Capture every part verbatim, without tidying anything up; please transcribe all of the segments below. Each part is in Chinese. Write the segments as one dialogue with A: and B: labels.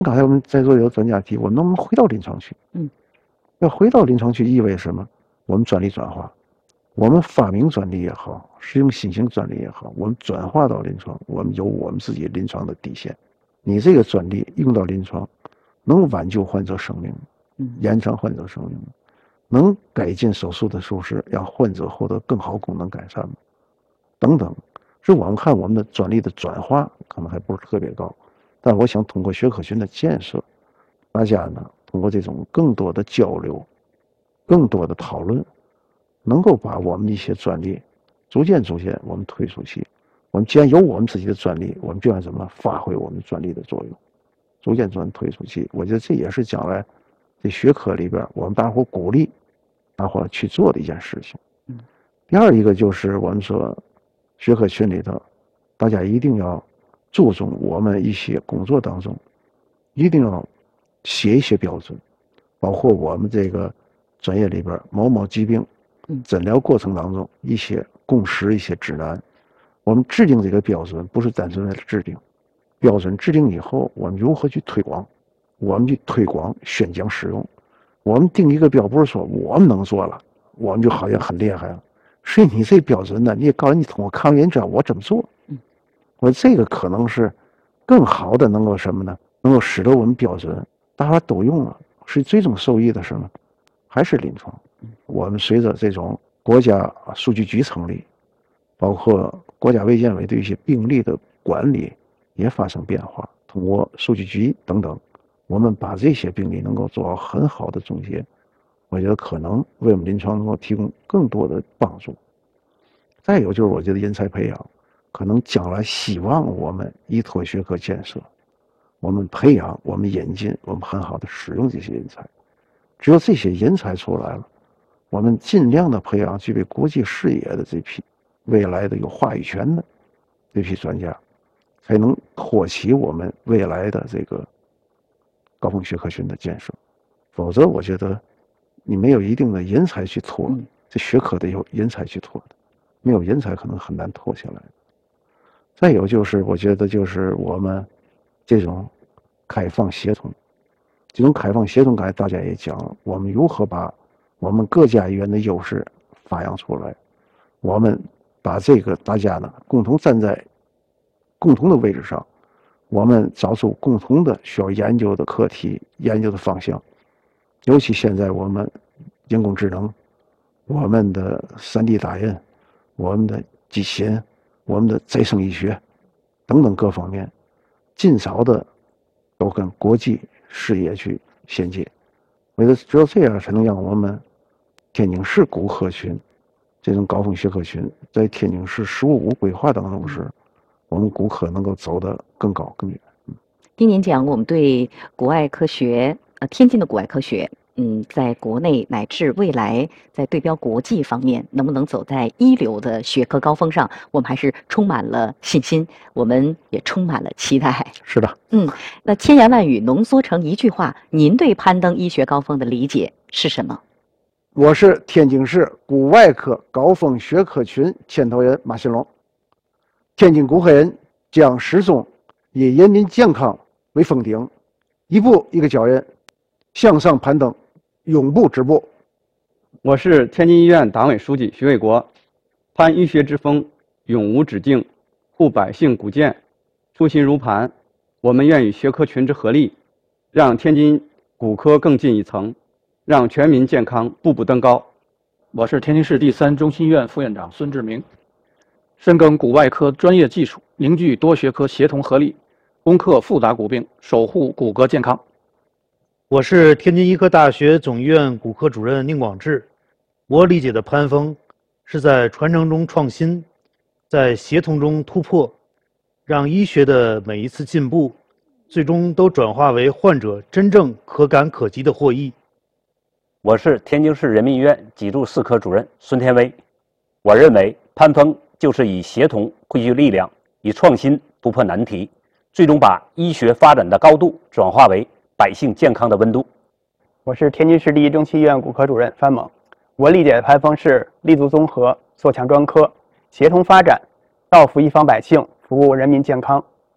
A: 刚才我们在座有专家提，我们能不能回到临床去？
B: 嗯，
A: 要回到临床去意味着什么？我们专利转化，我们发明专利也好，使用新型专利也好，我们转化到临床，我们有我们自己临床的底线。你这个专利用到临床，能挽救患者生命，延长患者生命，能改进手术的术式，让患者获得更好功能改善，等等。是我们看我们的专利的转化可能还不是特别高，但我想通过学科群的建设，大家呢通过这种更多的交流，更多的讨论，能够把我们的一些专利逐渐逐渐我们推出去。我们既然有我们自己的专利，我们就要怎么发挥我们专利的作用，逐渐逐渐推出去。我觉得这也是将来这学科里边我们大伙鼓励大伙去做的一件事情。第二一个就是我们说学科群里头，大家一定要注重我们一些工作当中，一定要写一些标准，包括我们这个专业里边某某疾病诊疗过程当中一些共识、一些指南。我们制定这个标准不是单纯为了制定，标准制定以后，我们如何去推广？我们去推广、宣讲、使用。我们定一个标，不是说我们能做了，我们就好像很厉害了。所以你这标准呢，你也告诉你通过抗原知道我怎么做。我这个可能是更好的能够什么呢？能够使得我们标准大家都用了，是最终受益的什么？还是临床。我们随着这种国家数据局成立，包括国家卫健委对一些病例的管理也发生变化，通过数据局等等，我们把这些病例能够做好很好的总结，我觉得可能为我们临床能够提供更多的帮助。再有就是我觉得人才培养，可能将来希望我们依托学科建设，我们培养，我们引进，我们很好的使用这些人才。只有这些人才出来了，我们尽量的培养具备国际视野的这批未来的有话语权的这批专家，才能托起我们未来的这个高峰学科群的建设。否则我觉得你没有一定的人才去托，这学科得有人才去托的，没有人才可能很难托下来。再有就是我觉得就是我们这种开放协同，这种开放协同刚才大家也讲了，我们如何把我们各家医院的优势发扬出来，我们把这个大家呢共同站在共同的位置上，我们找出共同的需要研究的课题、研究的方向。尤其现在我们人工智能、我们的 三 D 打印、我们的机器人、我们的再生医学等等各方面，尽早的都跟国际视野去衔接。我觉得只有这样才能让我们天津市骨科群这种高峰学科群在天津市“十五五”规划当中时，我们骨科能够走得更高更远。
B: 听您讲，我们对骨外科学，呃，天津的骨外科学，嗯，在国内乃至未来在对标国际方面，能不能走在一流的学科高峰上，我们还是充满了信心，我们也充满了期待。
A: 是的，
B: 嗯，那千言万语浓缩成一句话，您对攀登医学高峰的理解是什么？
A: 我是天津市骨外科高峰学科群牵头人马新龙。天津骨科人将始终以人民健康为封顶，一步一个脚印向上攀登，永不止步。
C: 我是天津医院党委书记徐卫国。攀医学之峰，永无止境，护百姓骨健，初心如磐。我们愿与学科群之合力，让天津骨科更进一层，让全民健康步步登高。
D: 我是天津市第三中心医院副院长孙志明。深耕骨外科专业技术，凝聚多学科协同合力，攻克复杂骨病，守护骨骼健康。
E: 我是天津医科大学总医院骨科主任宁广志。我理解的攀峰是在传承中创新，在协同中突破，让医学的每一次进步最终都转化为患者真正可感可及的获益。
F: 我是天津市人民医院脊柱四科主任孙天威。我认为攀峰就是以协同汇聚力量，以创新突破难题，最终把医学发展的高度转化为百姓健康的温度。
G: 我是天津市第一中心医院骨科主任范猛。我理解的攀峰是立足综合，做强专科，协同发展，造福一方百姓，服务人民健康。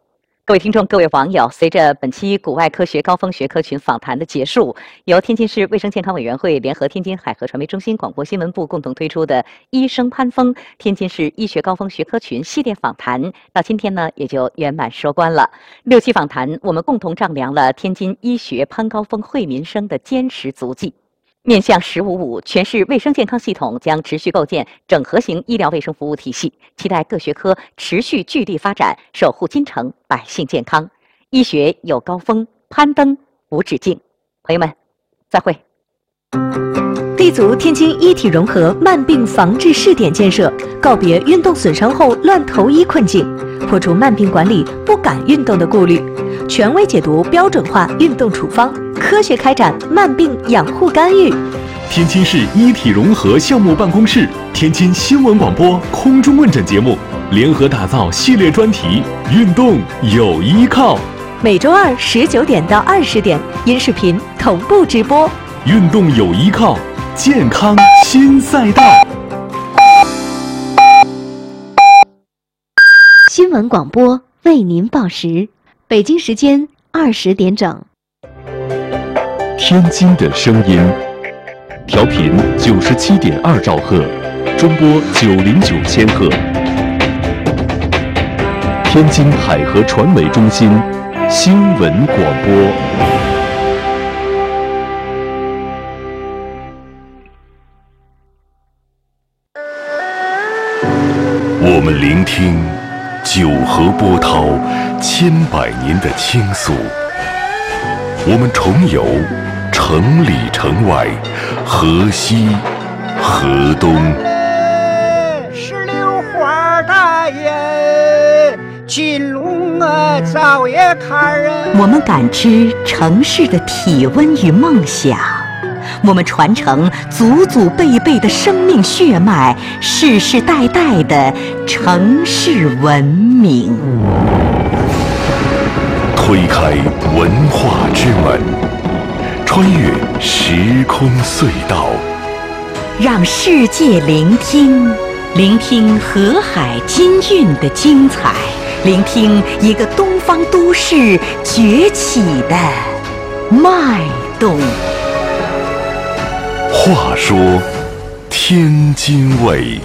B: 各位听众、各位网友，随着本期谷外科学高峰学科群访谈的结束，由天津市卫生健康委员会联合天津海河传媒中心广播新闻部共同推出的“医生潘峰天津市医学高峰学科群”系列访谈，到今天呢也就圆满收官了。六期访谈，我们共同丈量了天津医学攀高峰惠民生的坚实足迹。面向“十五五”，全市卫生健康系统将持续构建整合型医疗卫生服务体系，期待各学科持续聚力发展，守护京城百姓健康。医学有高峰，攀登无止境。朋友们，再会。
H: 立足天津医体融合慢病防治试点建设，告别运动损伤后乱投医困境，破除慢病管理不敢运动的顾虑，权威解读标准化运动处方，科学开展慢病养护干预。
I: 天津市医体融合项目办公室、天津新闻广播空中问诊节目联合打造系列专题“运动有依靠”。
H: 每周二十九点到二十点，音视频同步直播。
I: 运动有依靠，健康新赛道。
H: 新闻广播为您报时，北京时间二十点整。
I: 天津的声音，调频九十七点二兆赫，中波九零九千赫。天津海河传媒中心新闻广播。我们聆听九河波涛千百年的倾诉，我们重游城里城外，河西河东。
J: 石榴花大爷，金龙啊早也看人。
B: 我们感知城市的体温与梦想，我们传承祖祖辈辈的生命血脉，世世代代的城市文明。
I: 推开文化之门，穿越时空隧道，
B: 让世界聆听，聆听河海金韵的精彩，聆听一个东方都市崛起的脉动。
I: 话说天津卫。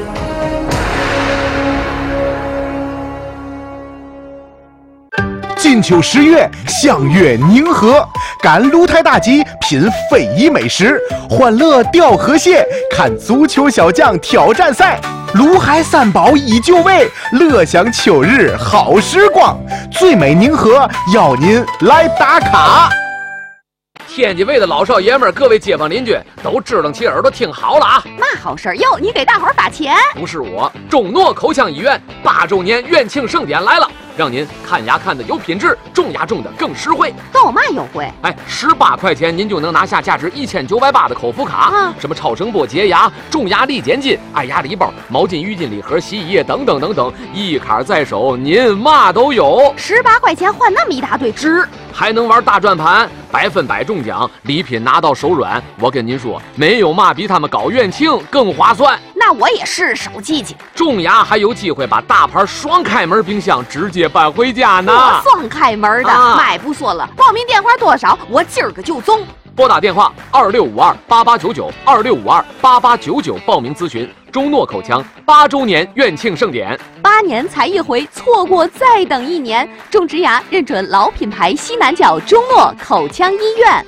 K: 金秋十月，相约宁河，赶鹿台大集，品非遗美食，欢乐钓河蟹，看足球小将挑战赛。卢海三宝依旧味，乐享秋日好时光。最美宁河，邀您来打卡。
L: 天津卫的老少爷们儿，各位街坊邻居都支棱起耳朵听好了啊！
M: 嘛好事儿哟？你给大伙儿发钱？
L: 不是我，中诺口腔医院八周年院庆盛典来了，让您看牙看的有品质，种牙种的更实惠。
M: 都有嘛优惠？
L: 哎，十八块钱您就能拿下价值一千九百八的口服卡，啊、什么超声波洁牙、种牙力减筋、爱牙礼包、毛巾、浴巾礼盒、洗衣液等等等等，一卡在手，您嘛都有。
M: 十八块钱换那么一大堆，值！
L: 还能玩大转盘，百分百中奖，礼品拿到手软。我跟您说，没有嘛比他们搞院庆更划算。
M: 那我也是手记记。
L: 种牙还有机会把大牌双开门冰箱直接搬回家呢。
M: 双开门的，啊、买不说了。报名电话多少？我今儿个就中。
L: 拨打电话二六五二八八九九二六五二八八九九报名咨询中诺口腔八周年院庆盛典。
M: 八年才一回，错过再等一年。种植牙认准老品牌西南角中诺口腔医院。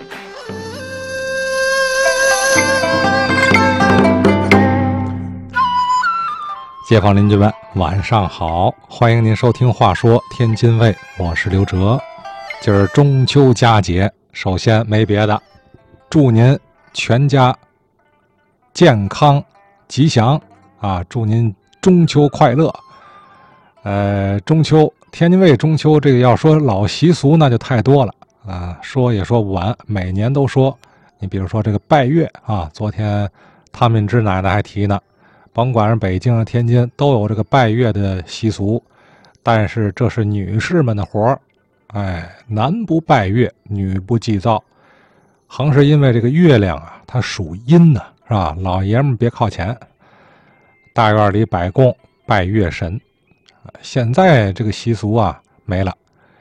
N: 街坊邻居们，晚上好！欢迎您收听《话说天津卫》，我是刘哲。今儿中秋佳节，首先没别的，祝您全家健康吉祥啊！祝您中秋快乐。呃，中秋，天津卫中秋这个要说老习俗那就太多了啊，说也说不完，每年都说。你比如说这个拜月啊，昨天汤敏芝奶奶还提呢。甭管是北京、天津，都有这个拜月的习俗，但是这是女士们的活儿，哎，男不拜月，女不祭灶，横是因为这个月亮啊，它属阴呢，是吧？老爷们别靠前，大院里摆供拜月神。现在这个习俗啊没了，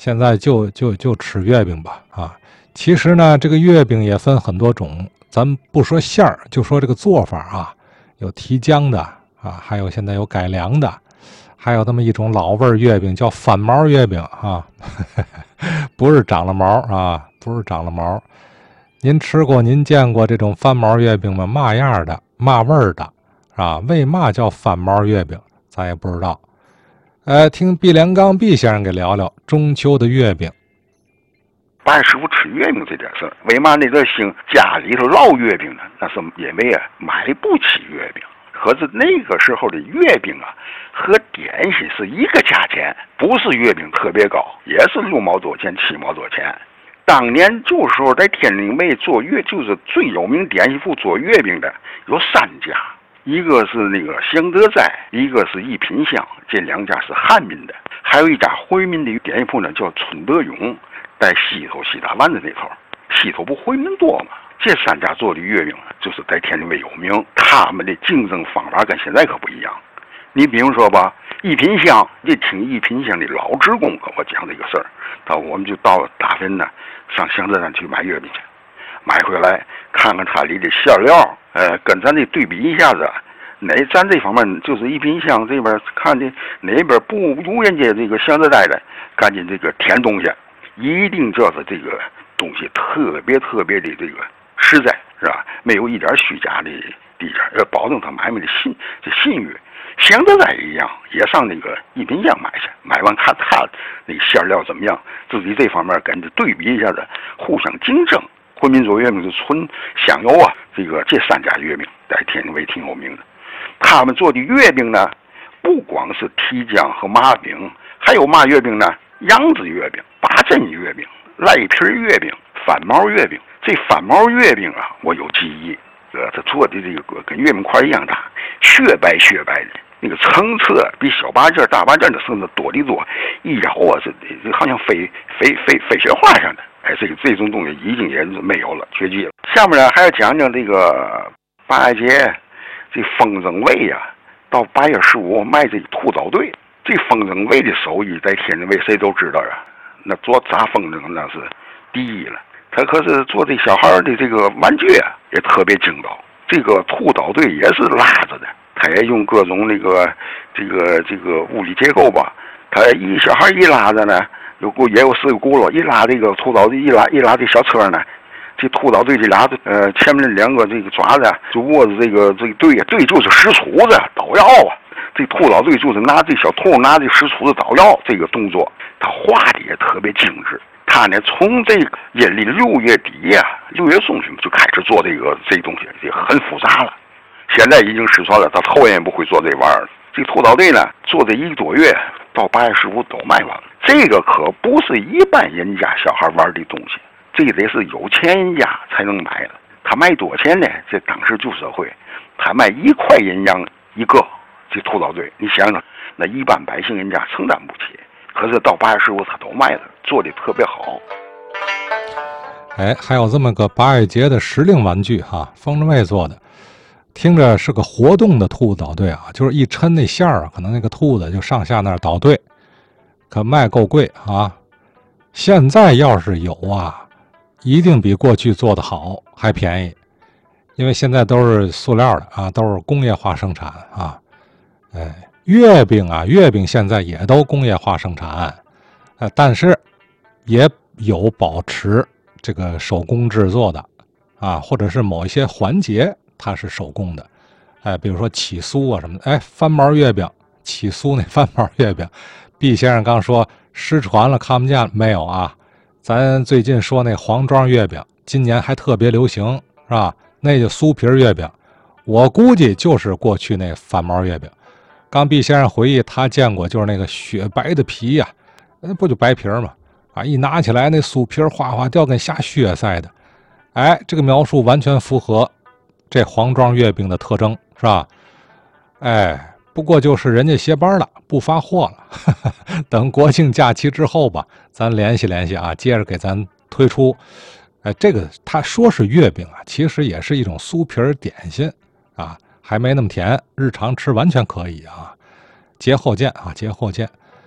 N: 现在就就就吃月饼吧啊。其实呢，这个月饼也分很多种，咱不说馅儿，就说这个做法啊，有提浆的啊，还有现在有改良的，还有那么一种老味儿月饼叫翻毛月饼啊，不是长了毛啊，不是长了毛。您吃过、您见过这种翻毛月饼吗？嘛样的、嘛味儿的啊？为嘛叫翻毛月饼？咱也不知道。呃，听毕连刚毕先生给聊聊中秋的月饼。
O: 八爷师傅吃月饼这点事儿，为嘛那个兴家里头烙月饼呢？那是因为啊买不起月饼。可是那个时候的月饼啊，和点心是一个价钱，不是月饼特别高，也是六毛多钱、七毛多钱。当年就是说在天津卫做月，就是最有名点心铺做月饼的有三家，一个是那个祥德斋，一个是一品香，这两家是汉民的，还有一家回民的点心铺呢，叫春德永，在西头西大湾子那头，西头不回民多吗？这三家做的月饼就是在天津卫有名，他们的竞争方法跟现在可不一样。你比如说吧，一品香，这听一品香的老职工跟我讲这个事儿，到我们就到大分呢，上香德山去买月饼去，买回来看看它里的馅料，呃，跟咱这对比一下子，哪咱这方面就是一品香这边看的哪边不如人家这个香德斋的，赶紧这个甜东西，一定就是这个东西特别特别的这个实在，是吧？没有一点虚假的地界，要保证他买卖的信这信誉。香德斋一样，也上那个一品香买去，买完看他那馅料怎么样，自己这方面跟着对比一下子，互相竞争。回民做月饼是纯香油啊，这个这三家月饼在天津卫挺有名的。他们做的月饼呢，不光是提浆和麻饼，还有嘛月饼呢？杨子月饼、八珍月饼、赖皮月饼、翻毛月饼。这翻毛月饼啊，我有记忆。呃，他做的这个跟月饼块一样大，雪白雪白的，那个层次比小八件、大八件的甚至多得多。一咬啊，是好像飞飞飞飞雪花似的。哎，这个这种东西已经也是没有了，绝迹了。下面呢，还要讲讲这个八月节，这风筝卫呀、啊，到八月十五卖这个兔枣队。这风筝卫的手艺在天津卫谁都知道啊，那做砸风筝那是第一了。他可是做这小孩的这个玩具啊，也特别精到。这个兔岛队也是拉着的，他也用各种那个这个这个物理结构吧。他一小孩一拉着呢，有个也有四个轱辘，一拉这个兔岛队一拉一拉这小车呢，这兔岛队这俩呃前面两个这个爪子就握着这个这个队队就是石杵子捣药啊。这兔岛队就是拿这小兔拿这石杵子捣药这个动作，他画的也特别精致。他呢，从这个阴历六月底呀、啊，六月中旬就开始做这个这东西，也很复杂了。现在已经失传了，他后人也不会做这玩意儿。这兔岛队呢，做这一个多月，到八月十五都卖完了。这个可不是一般人家小孩玩的东西，这得是有钱人家才能买的。他卖多少钱呢？这当时旧社会，他卖一块银洋一个。这兔岛队，你想想，那一般百姓人家承担不起。可是到八月十五他都卖了，做的特别好。
N: 哎，还有这么个八月节的时令玩具哈，风筝卫做的，听着是个活动的兔子捣队啊，就是一抻那线儿，可能那个兔子就上下那儿捣队，可卖够贵啊。现在要是有啊，一定比过去做的好，还便宜，因为现在都是塑料的啊，都是工业化生产啊。哎，月饼啊，月饼现在也都工业化生产，呃，但是也有保持这个手工制作的啊，或者是某一些环节它是手工的，哎，比如说起酥啊什么的，哎，翻毛月饼，起酥那翻毛月饼，毕先生刚说失传了，看不见没有啊？咱最近说那黄庄月饼，今年还特别流行，是吧？那就酥皮月饼，我估计就是过去那翻毛月饼。刚毕先生回忆，他见过就是那个雪白的皮呀、啊，那不就白皮嘛？啊，一拿起来那酥皮哗哗掉，跟下血似的。哎，这个描述完全符合这黄庄月饼的特征，是吧？哎，不过就是人家歇班了，不发货了，呵呵，等国庆假期之后吧，咱联系联系啊，接着给咱推出。哎，这个他说是月饼啊，其实也是一种酥皮点心啊。还没那么甜，日常吃完全可以啊。节后见啊，节后见。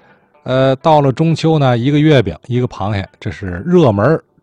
N: 呃，到了中秋呢，一个月饼，一个螃蟹，这是热门